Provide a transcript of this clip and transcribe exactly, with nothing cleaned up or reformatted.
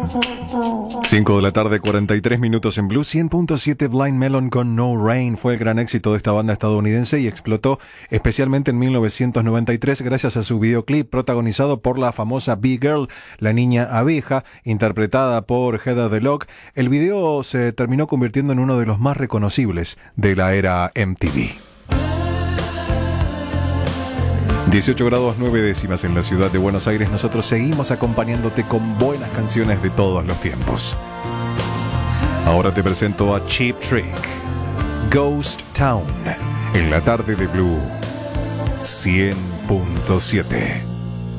cinco de la tarde, cuarenta y tres minutos en Blue. Cien punto siete. Blind Melon con No Rain fue el gran éxito de esta banda estadounidense y explotó especialmente en mil novecientos noventa y tres gracias a su videoclip protagonizado por la famosa B-Girl, la niña abeja, interpretada por Heather DeLock. El video se terminó convirtiendo en uno de los más reconocibles de la era M T V. dieciocho grados nueve décimas en la ciudad de Buenos Aires. Nosotros seguimos acompañándote con buenas canciones de todos los tiempos. Ahora te presento a Cheap Trick, Ghost Town, en la tarde de Blue cien punto siete.